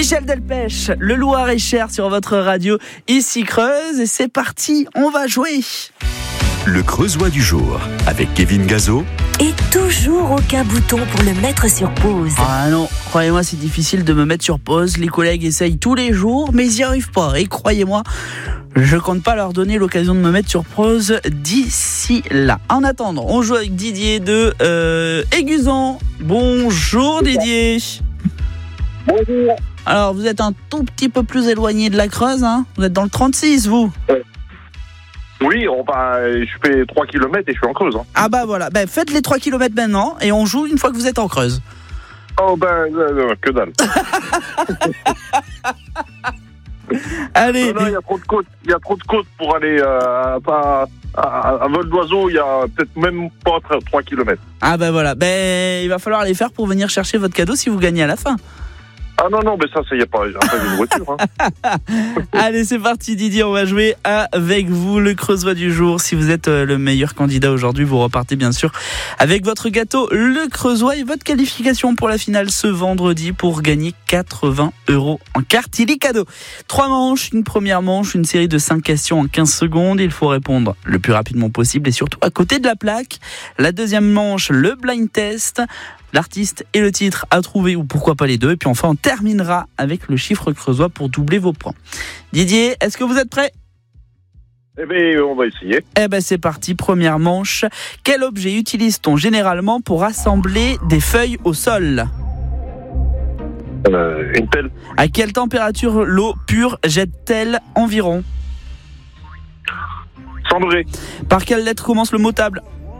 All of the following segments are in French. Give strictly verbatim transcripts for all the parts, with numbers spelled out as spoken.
Michel Delpech, le Loir est cher sur votre radio, ici Creuse, et c'est parti, on va jouer. Le Creusois du jour, avec Kevin Gazo. Et toujours aucun bouton pour le mettre sur pause. Ah non, croyez-moi, c'est difficile de me mettre sur pause. Les collègues essayent tous les jours, mais ils n'y arrivent pas. Et croyez-moi, je compte pas leur donner l'occasion de me mettre sur pause d'ici là. En attendant, on joue avec Didier de euh, Aiguzan. Bonjour Didier. Bonjour. Alors, vous êtes un tout petit peu plus éloigné de la Creuse, hein ? Vous êtes dans le trente-six, vous ? Oui, on va, je fais trois kilomètres et je suis en Creuse. Hein. Ah bah voilà, ben, faites les trois kilomètres maintenant et on joue une fois que vous êtes en Creuse. Oh ben, euh, que dalle. Allez. Non, non, il y a trop de côtes, il y a trop de côtes pour aller euh, à, à, à vol d'oiseau, il y a peut-être même pas trois kilomètres. Ah bah voilà, ben il va falloir les faire pour venir chercher votre cadeau si vous gagnez à la fin. Ah non, non, mais ça, il n'y a pas, pas une voiture. Hein. Allez, c'est parti Didier, on va jouer avec vous le Creusois du jour. Si vous êtes le meilleur candidat aujourd'hui, vous repartez bien sûr avec votre gâteau, le Creusois, et votre qualification pour la finale ce vendredi pour gagner quatre-vingts euros en carte illicadeau. Trois manches, une première manche, une série de cinq questions en quinze secondes. Il faut répondre le plus rapidement possible et surtout à côté de la plaque. La deuxième manche, le blind test. L'artiste et le titre à trouver, ou pourquoi pas les deux. Et puis enfin, on terminera avec le chiffre creusois pour doubler vos points. Didier, est-ce que vous êtes prêt ? Eh bien, on va essayer. Eh bien, c'est parti. Première manche. Quel objet utilise-t-on généralement pour assembler des feuilles au sol ? Euh, une pelle. À quelle température l'eau pure jette-t-elle environ ? cent degrés. Par quelle lettre commence le mot table ?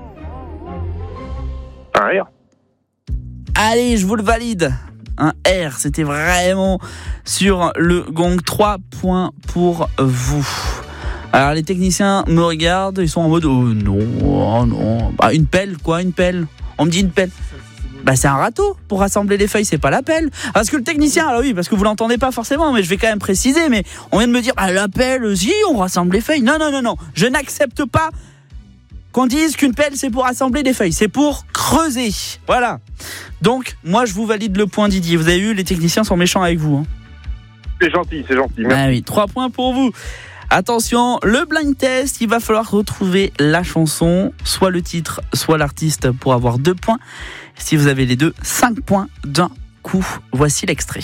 Un R. Allez, je vous le valide. Un R, c'était vraiment sur le gong. Trois points pour vous. Alors, les techniciens me regardent, ils sont en mode « Oh non, oh non. Bah, une pelle, quoi, une pelle. On me dit une pelle. Bah, c'est un râteau pour rassembler les feuilles, c'est pas la pelle. Parce que le technicien, alors oui, parce que vous l'entendez pas forcément, mais je vais quand même préciser, mais on vient de me dire bah, « La pelle, si, on rassemble les feuilles. » Non, non, non, non. Je n'accepte pas qu'on dise qu'une pelle, c'est pour assembler des feuilles. C'est pour creuser. Voilà. Donc, moi, je vous valide le point, Didier. Vous avez vu, les techniciens sont méchants avec vous. Hein. C'est gentil, c'est gentil. Merci. Ah oui, trois points pour vous. Attention, le blind test, il va falloir retrouver la chanson, soit le titre, soit l'artiste pour avoir deux points. Si vous avez les deux, cinq points d'un coup. Voici l'extrait.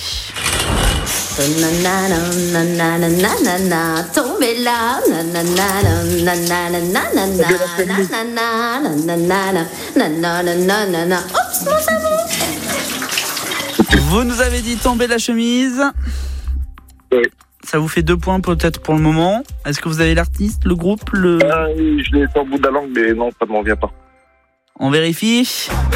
Tombez là, vous nous avez dit tomber la chemise. Oui. Ça vous fait deux points peut-être pour le moment. Est-ce que vous avez l'artiste, le groupe, le... Euh, je l'ai au bout de la langue, mais non, ça ne m'en vient pas. On vérifie.